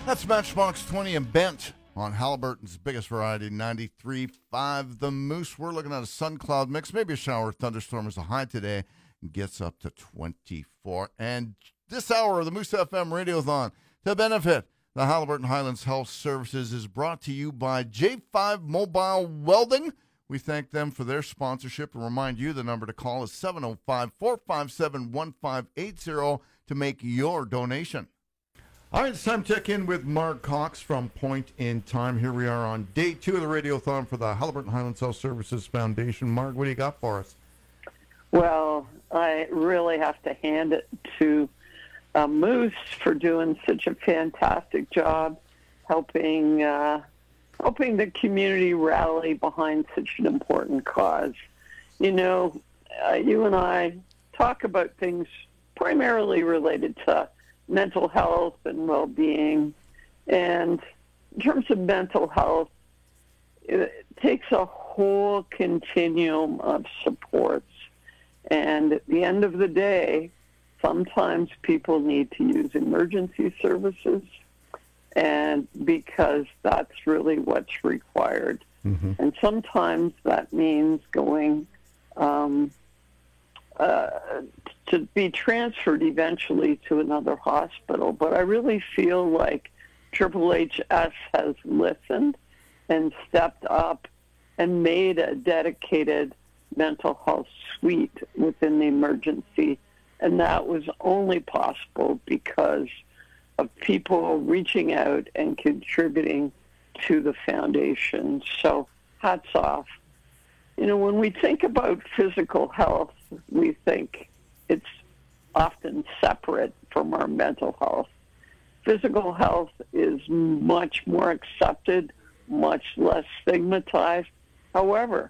That's Matchbox 20 and Bent on Halliburton's biggest variety, 93.5 The Moose. We're looking at a sun cloud mix, maybe a shower, thunderstorm is a high today, and gets up to 24. And this hour of the Moose FM Radiothon, to benefit the Halliburton Highlands Health Services, is brought to you by J5 Mobile Welding. We thank them for their sponsorship and remind you the number to call is 705-457-1580 to make your donation. All right, it's time to check in with Marg Cox from Point in Time. Here we are on day 2 of the Radiothon for the Halliburton Highlands Health Services Foundation. Marg, what do you got for us? Well, I really have to hand it to Moose for doing such a fantastic job helping the community rally behind such an important cause. You know, you and I talk about things primarily related to mental health and well-being. And in terms of mental health, it takes a whole continuum of supports. And at the end of the day, sometimes people need to use emergency services, and because that's really what's required. Mm-hmm. And sometimes that means going to be transferred eventually to another hospital. But I really feel like Triple HS has listened and stepped up and made a dedicated mental health suite within the emergency. And that was only possible because of people reaching out and contributing to the foundation. So hats off. You know, when we think about physical health, we think it's often separate from our mental health. Physical health is much more accepted, much less stigmatized. However,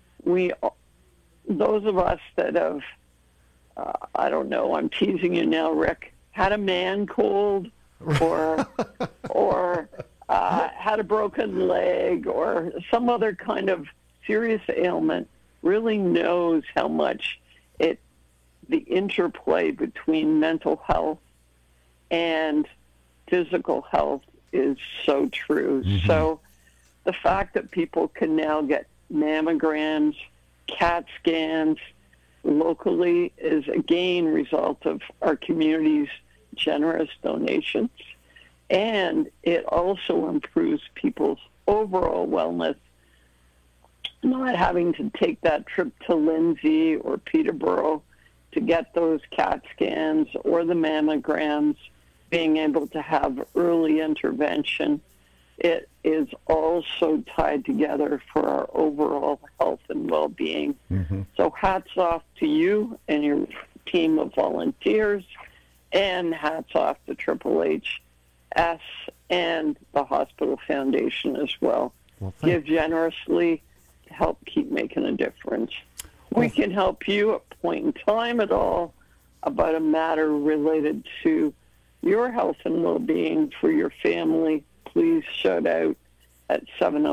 those of us that have, I don't know, I'm teasing you now, Rick, had a man cold or had a broken leg or some other kind of serious ailment really knows how much the interplay between mental health and physical health is so true. Mm-hmm. So the fact that people can now get mammograms, CAT scans locally is again result of our community's generous donations. And it also improves people's overall wellness, not having to take that trip to Lindsay or Peterborough to get those CAT scans or the mammograms, being able to have early intervention. It is also tied together for our overall health and well-being. Mm-hmm. So hats off to you and your team of volunteers, and hats off to Triple HS and the Hospital Foundation as well. Give generously to help keep making a difference. We can help you at point in time at all about a matter related to your health and well-being for your family. Please shout out at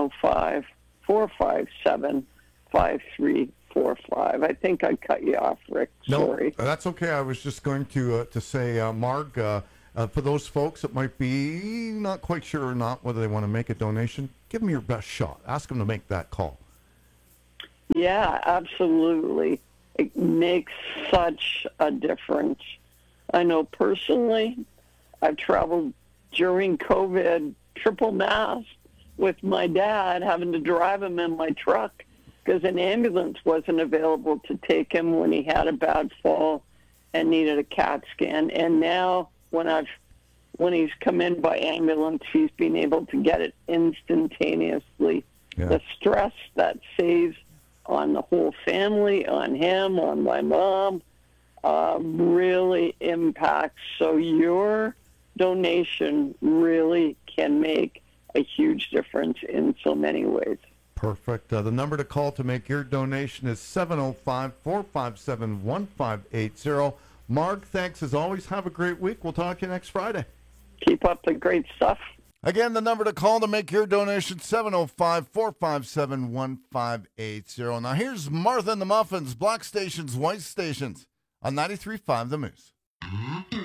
705-457-5345. I think I cut you off, Rick. Sorry. No, that's okay. I was just going to say, Marg, for those folks that might be not quite sure or not whether they want to make a donation, give them your best shot. Ask them to make that call. Yeah, absolutely. It makes such a difference. I know personally, I've traveled during COVID triple mask with my dad, having to drive him in my truck because an ambulance wasn't available to take him when he had a bad fall and needed a CAT scan. And now when he's come in by ambulance, he's been able to get it instantaneously. Yeah. The stress that saves on the whole family, on him, on my mom, really impacts. So your donation really can make a huge difference in so many ways. Perfect. The number to call to make your donation is 705-457-1580. Marg, thanks as always. Have a great week. We'll talk to you next Friday. Keep up the great stuff. Again, the number to call to make your donation, 705-457-1580. Now here's Martha and the Muffins, Black Stations, White Stations, on 93.5 The Moose.